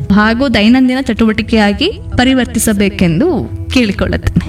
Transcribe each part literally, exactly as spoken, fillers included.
ಹಾಗೂ ದೈನಂದಿನ ಚಟುವಟಿಕೆಯಾಗಿ ಪರಿವರ್ತಿಸಬೇಕೆಂದು ಕೇಳಿಕೊಳ್ಳುತ್ತೇನೆ.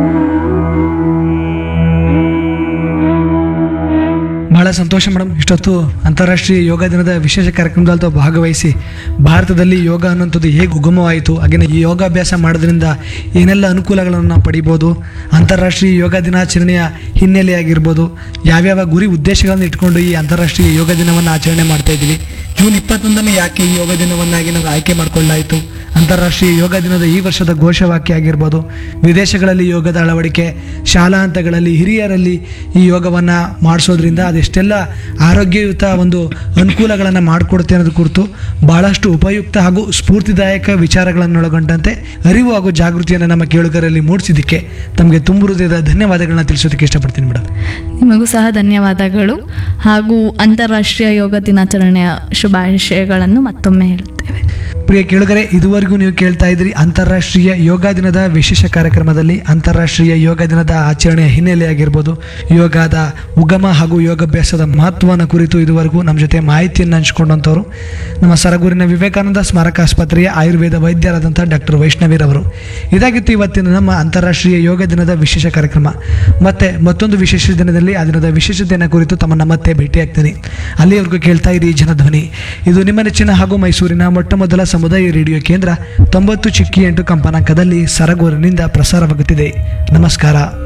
ಬಹಳ ಸಂತೋಷ ಮೇಡಮ್. ಇಷ್ಟೊತ್ತು ಅಂತಾರಾಷ್ಟ್ರೀಯ ಯೋಗ ದಿನದ ವಿಶೇಷ ಕಾರ್ಯಕ್ರಮದಲ್ಲಿ ತಾವು ಭಾಗವಹಿಸಿ ಭಾರತದಲ್ಲಿ ಯೋಗ ಅನ್ನೋಂಥದ್ದು ಹೇಗೆ ಉಗಮವಾಯಿತು, ಹಾಗೆಯೇ ಈ ಯೋಗಾಭ್ಯಾಸ ಮಾಡೋದ್ರಿಂದ ಏನೆಲ್ಲ ಅನುಕೂಲಗಳನ್ನು ನಾವು ಪಡಿಬೋದು, ಅಂತಾರಾಷ್ಟ್ರೀಯ ಯೋಗ ದಿನಾಚರಣೆಯ ಹಿನ್ನೆಲೆಯಾಗಿರ್ಬೋದು, ಯಾವ್ಯಾವ ಗುರಿ ಉದ್ದೇಶಗಳನ್ನು ಇಟ್ಕೊಂಡು ಈ ಅಂತಾರಾಷ್ಟ್ರೀಯ ಯೋಗ ದಿನವನ್ನು ಆಚರಣೆ ಮಾಡ್ತಾ ಇದ್ದೀವಿ, ಜೂನ್ ಇಪ್ಪತ್ತೊಂದನೇ ಯಾಕೆ ಈ ಯೋಗ ದಿನವನ್ನಾಗಿ ನಾವು ಆಯ್ಕೆ ಮಾಡಿಕೊಳ್ಳಾಯಿತು, ಅಂತಾರಾಷ್ಟ್ರೀಯ ಯೋಗ ದಿನದ ಈ ವರ್ಷದ ಘೋಷವಾಕ್ಯ ಆಗಿರ್ಬೋದು, ವಿದೇಶಗಳಲ್ಲಿ ಯೋಗದ ಅಳವಡಿಕೆ, ಶಾಲಾ ಹಂತಗಳಲ್ಲಿ ಹಿರಿಯರಲ್ಲಿ ಈ ಯೋಗವನ್ನು ಮಾಡಿಸೋದ್ರಿಂದ ಅದೆಷ್ಟೆಲ್ಲ ಆರೋಗ್ಯಯುತ ಒಂದು ಅನುಕೂಲಗಳನ್ನು ಮಾಡಿಕೊಡುತ್ತೆ ಅನ್ನೋದು ಕುರಿತು ಭಾಳಷ್ಟು ಉಪಯುಕ್ತ ಹಾಗೂ ಸ್ಫೂರ್ತಿದಾಯಕ ವಿಚಾರಗಳನ್ನೊಳಗೊಂಡಂತೆ ಅರಿವು ಹಾಗೂ ಜಾಗೃತಿಯನ್ನು ನಮ್ಮ ಕೇಳುಗರಲ್ಲಿ ಮೂಡಿಸಿದ್ದಕ್ಕೆ ತಮಗೆ ತುಂಬ ಹೃದಯದ ಧನ್ಯವಾದಗಳನ್ನ ತಿಳಿಸೋದಕ್ಕೆ ಇಷ್ಟಪಡ್ತೀನಿ ಮೇಡಮ್. ನಿಮಗೂ ಸಹ ಧನ್ಯವಾದಗಳು ಹಾಗೂ ಅಂತಾರಾಷ್ಟ್ರೀಯ ಯೋಗ ದಿನಾಚರಣೆಯ ಶುಭಾಶಯಗಳನ್ನು ಮತ್ತೊಮ್ಮೆ ಹೇಳುತ್ತೇವೆ. ಪ್ರಿಯ ಕೇಳುಗರೆ, ಇದುವರೆಗೂ ನೀವು ಕೇಳ್ತಾ ಇದ್ರಿ ಅಂತಾರಾಷ್ಟ್ರೀಯ ಯೋಗ ದಿನದ ವಿಶೇಷ ಕಾರ್ಯಕ್ರಮದಲ್ಲಿ ಅಂತಾರಾಷ್ಟ್ರೀಯ ಯೋಗ ದಿನದ ಆಚರಣೆಯ ಹಿನ್ನೆಲೆಯಾಗಿರ್ಬೋದು, ಯೋಗದ ಉಗಮ ಹಾಗೂ ಯೋಗಾಭ್ಯಾಸದ ಮಹತ್ವವನ್ನು ಕುರಿತು ಇದುವರೆಗೂ ನಮ್ಮ ಜೊತೆ ಮಾಹಿತಿಯನ್ನು ಹಂಚಿಕೊಂಡಂಥವ್ರು ನಮ್ಮ ಸರಗೂರಿನ ವಿವೇಕಾನಂದ ಸ್ಮಾರಕ ಆಸ್ಪತ್ರೆಯ ಆಯುರ್ವೇದ ವೈದ್ಯರಾದಂಥ ಡಾಕ್ಟರ್ ವೈಷ್ಣವಿರವರು. ಇದಾಗಿತ್ತು ಇವತ್ತಿನ ನಮ್ಮ ಅಂತಾರಾಷ್ಟ್ರೀಯ ಯೋಗ ದಿನದ ವಿಶೇಷ ಕಾರ್ಯಕ್ರಮ. ಮತ್ತೆ ಮತ್ತೊಂದು ವಿಶೇಷ ದಿನದಲ್ಲಿ ಆ ದಿನದ ವಿಶೇಷತೆಯನ್ನು ಕುರಿತು ತಮ್ಮನ್ನು ಮತ್ತೆ ಭೇಟಿಯಾಗ್ತೀನಿ. ಅಲ್ಲಿಯವರೆಗೂ ಕೇಳ್ತಾ ಇರಿ ಜನಧ್ವನಿ. ಇದು ನಿಮ್ಮ ನೆಚ್ಚಿನ ಹಾಗೂ ಮೈಸೂರಿನ ಮೊಟ್ಟ ಮೊದಲ ಸಮುದಾಯ ರೇಡಿಯೋ ಕೇಂದ್ರ ತೊಂಬತ್ತು ಚಿಕ್ಕಿ ಎಂಟು ಕಂಪನಾಂಕದಲ್ಲಿ ಸರಗೂರಿನಿಂದ ಪ್ರಸಾರವಾಗುತ್ತಿದೆ. ನಮಸ್ಕಾರ.